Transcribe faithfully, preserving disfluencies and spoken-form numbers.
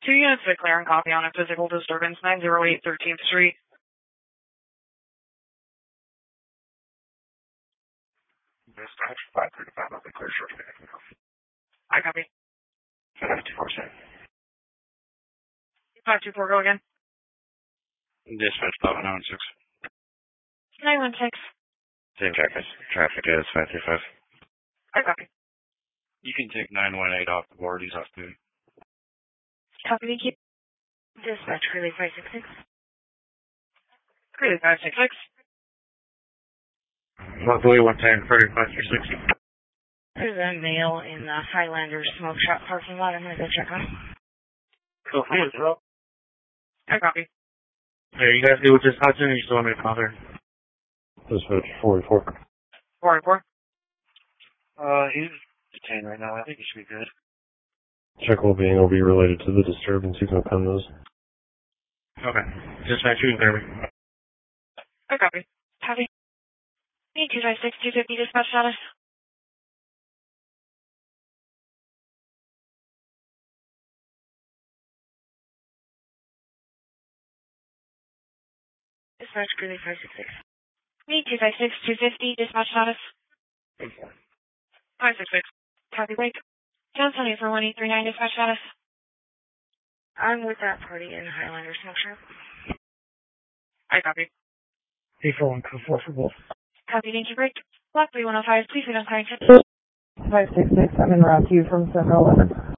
Two units to clear and copy on a physical disturbance, nine oh eight thirteenth Street. Dispatch five three five, I'll be clear shortly. I copy. five two four seven. five two four, go again. Dispatch five one six. nine one six. Same traffic. Traffic is five three five. I copy. You can take nine one eight off the board. He's off duty. Copy, thank you. Dispatch, Curly five six six. Curly five six six. Luckily, one ten, thirty five three sixty. There's a male in the Highlander smoke shop parking lot. I'm going to go check on him. Cool. Hands up. I copy. Hey, you guys good with this Hudson, or you still want me to call there? Dispatch forty-four. forty-four. Uh, he's detained right now. I think he should be good. Check well-being will be related to the disturbance. You can append those. Okay. Dispatch, you can clear me. I copy. Copy. two five six two fifty dispatch status. Dispatch, Curly five six six. Me, two five six two fifty dispatch status. five six six. Copy, break. Johnson, for one eight three nine dispatch status. I'm with that party in Highlander smoke shop. I copy. eight four one two four for both. Copy, thank you, break. Block three one oh five, please be on current. five six six, I'm in route two from seven eleven.